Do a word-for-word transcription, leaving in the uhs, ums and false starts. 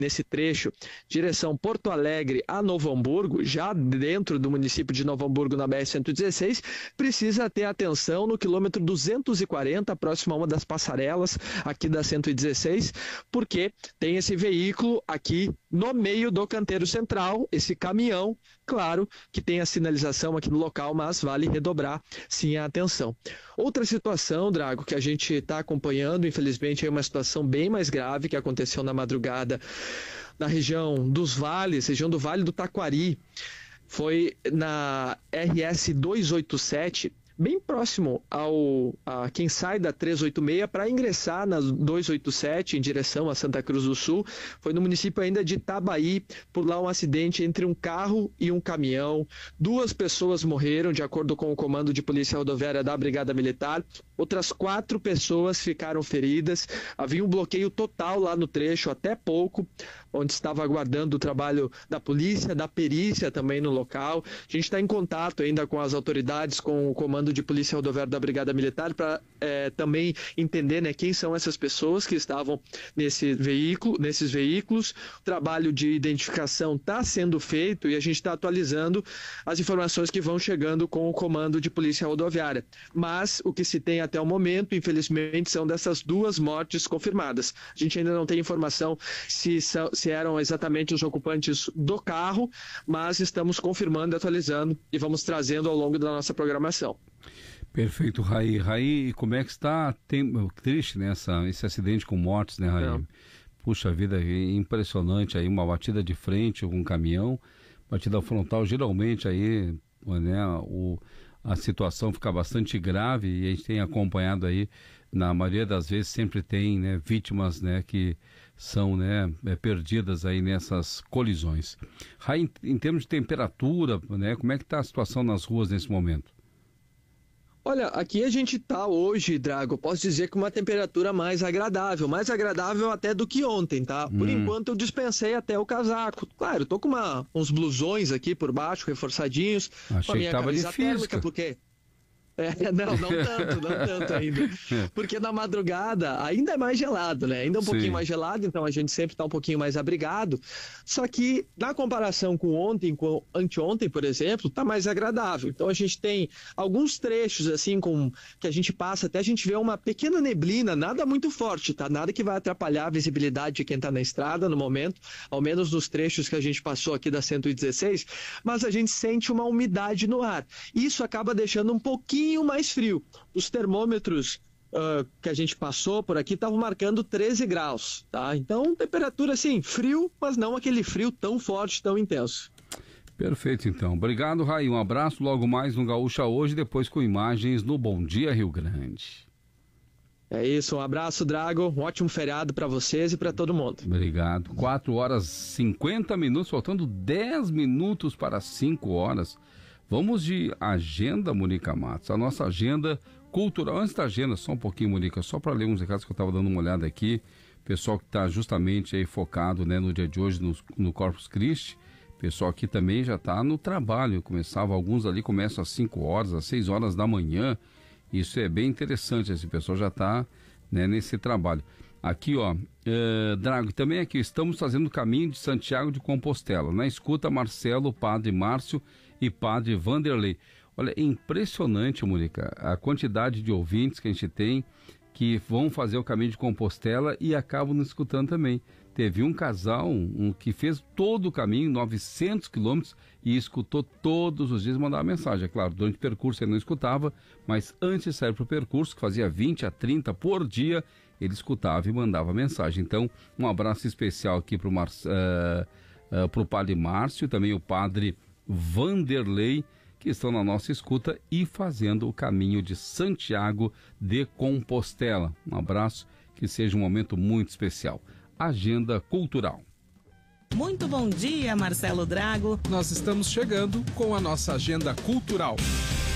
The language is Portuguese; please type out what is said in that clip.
nesse trecho, direção Porto Alegre a Novo Hamburgo, já dentro do município de Novo Hamburgo na B R cento e dezesseis, precisa ter atenção no quilômetro duzentos e quarenta, próximo a uma das passarelas aqui da cento e dezesseis, porque tem esse veículo aqui no meio do canteiro central, esse caminhão, claro que tem a sinalização aqui no local, mas vale redobrar sim a atenção. Outra situação, Drago, que a gente está acompanhando, infelizmente é uma situação bem mais grave que aconteceu na madrugada na região dos vales, região do Vale do Taquari, foi na R S duzentos e oitenta e sete, bem próximo ao a quem sai da trezentos e oitenta e seis para ingressar na duzentos e oitenta e sete em direção a Santa Cruz do Sul. Foi no município ainda de Itabaí, por lá um acidente entre um carro e um caminhão. Duas pessoas morreram, de acordo com o Comando de Polícia Rodoviária da Brigada Militar. Outras quatro pessoas ficaram feridas. Havia um bloqueio total lá no trecho, até pouco, onde estava aguardando o trabalho da polícia, da perícia também no local. A gente está em contato ainda com as autoridades, com o Comando de Polícia Rodoviária da Brigada Militar, para é, também entender, né, quem são essas pessoas que estavam nesse veículo, nesses veículos. O trabalho de identificação está sendo feito e a gente está atualizando as informações que vão chegando com o Comando de Polícia Rodoviária. Mas o que se tem até o momento, infelizmente, são dessas duas mortes confirmadas. A gente ainda não tem informação se, são, se eram exatamente os ocupantes do carro, mas estamos confirmando e atualizando e vamos trazendo ao longo da nossa programação. Perfeito, Raí. Raí, como é que está? Tem, triste, né, essa, esse acidente com mortes, né, Raí? Não. Puxa vida, impressionante aí, uma batida de frente com um caminhão, batida frontal, geralmente aí, né, o, a situação fica bastante grave e a gente tem acompanhado aí, na maioria das vezes sempre tem, né, vítimas, né, que são, né, perdidas aí nessas colisões. Raí, em, em termos de temperatura, né, como é que está a situação nas ruas nesse momento? Olha, aqui a gente tá hoje, Drago, posso dizer que uma temperatura mais agradável, mais agradável até do que ontem, tá? Por hum. enquanto eu dispensei até o casaco. Claro, eu tô com uma, uns blusões aqui por baixo, reforçadinhos. Achei com a minha que tava camisa térmica, porque... É, não, não tanto, não tanto ainda. Porque na madrugada ainda é mais gelado, né? Ainda é um Sim. pouquinho mais gelado, então a gente sempre tá um pouquinho mais abrigado. Só que na comparação com ontem, com anteontem, por exemplo, tá mais agradável. Então a gente tem alguns trechos assim com que a gente passa, até a gente vê uma pequena neblina, nada muito forte, tá? Nada que vai atrapalhar a visibilidade de quem tá na estrada no momento, ao menos nos trechos que a gente passou aqui da cento e dezesseis, mas a gente sente uma umidade no ar. Isso acaba deixando um pouquinho mais frio. Os termômetros uh, que a gente passou por aqui estavam marcando treze graus, tá? Então, temperatura assim, frio, mas não aquele frio tão forte, tão intenso. Perfeito, então. Obrigado, Raí. Um abraço, logo mais no Gaúcha Hoje, depois com imagens no Bom Dia Rio Grande. É isso, um abraço, Drago, um ótimo feriado para vocês e para todo mundo. Obrigado. quatro horas e cinquenta minutos, faltando dez minutos para cinco horas. Vamos de agenda, Mônica Matos, a nossa agenda cultural. Antes da agenda, só um pouquinho, Mônica, só para ler uns recados que eu estava dando uma olhada aqui, pessoal que está justamente aí focado, né, no dia de hoje no, no Corpus Christi, pessoal aqui também já está no trabalho, começava, alguns ali começam às cinco horas, às seis horas da manhã, isso é bem interessante, esse pessoal já está, né, nesse trabalho. Aqui, ó, uh, Drago, também aqui, estamos fazendo o caminho de Santiago de Compostela. Na escuta, Marcelo, Padre Márcio e Padre Vanderlei. Olha, é impressionante, Mônica, a quantidade de ouvintes que a gente tem que vão fazer o caminho de Compostela e acabam nos escutando também. Teve um casal um, um, que fez todo o caminho, novecentos quilômetros, e escutou todos os dias, mandava mensagem. É claro, durante o percurso ele não escutava, mas antes de sair para o percurso, que fazia vinte a trinta por dia, ele escutava e mandava mensagem. Então, um abraço especial aqui para o Mar... uh, uh, pro Padre Márcio, também o Padre Vanderlei, que estão na nossa escuta e fazendo o caminho de Santiago de Compostela. Um abraço, que seja um momento muito especial. Agenda Cultural. Muito bom dia, Marcelo Drago. Nós estamos chegando com a nossa Agenda Cultural.